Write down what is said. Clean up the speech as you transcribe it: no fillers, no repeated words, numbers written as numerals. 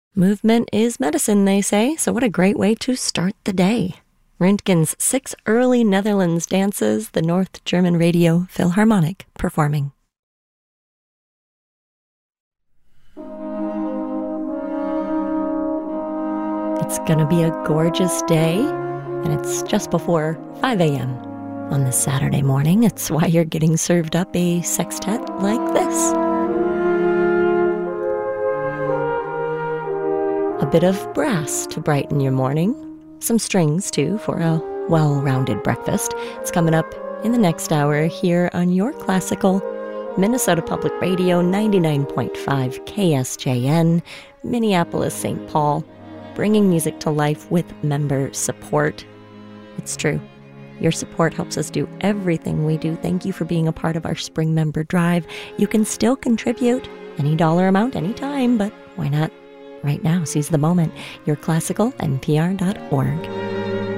Movement is medicine, they say, so what a great way to start the day. Röntgen's 6 early Netherlands dances, the North German Radio Philharmonic performing. It's gonna be a gorgeous day, and it's just before 5 a.m. on this Saturday morning. It's why you're getting served up a sextet like this. A bit of brass to brighten your morning. Some strings, too, for a well-rounded breakfast. It's coming up in the next hour here on your classical Minnesota Public Radio 99.5 KSJN, Minneapolis, St. Paul, bringing music to life with member support. It's true. Your support helps us do everything we do. Thank you for being a part of our spring member drive. You can still contribute any dollar amount, anytime, but why not right now? Seize the moment. YourClassicalNPR.org.